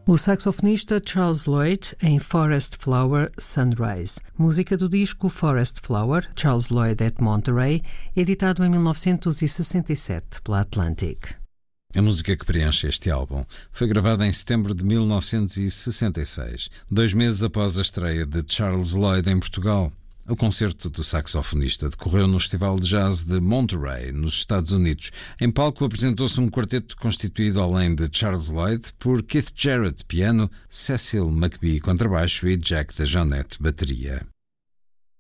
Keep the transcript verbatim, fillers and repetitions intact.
O saxofonista Charles Lloyd em Forest Flower Sunrise, música do disco Forest Flower, Charles Lloyd at Monterey, editado em mil novecentos e sessenta e sete pela Atlantic. A música que preenche este álbum foi gravada em setembro de mil novecentos e sessenta e seis, dois meses após a estreia de Charles Lloyd em Portugal. O concerto do saxofonista decorreu no Festival de Jazz de Monterey, nos Estados Unidos. Em palco apresentou-se um quarteto constituído, além de Charles Lloyd, por Keith Jarrett, piano, Cecil McBee, contrabaixo e Jack DeJohnette, bateria.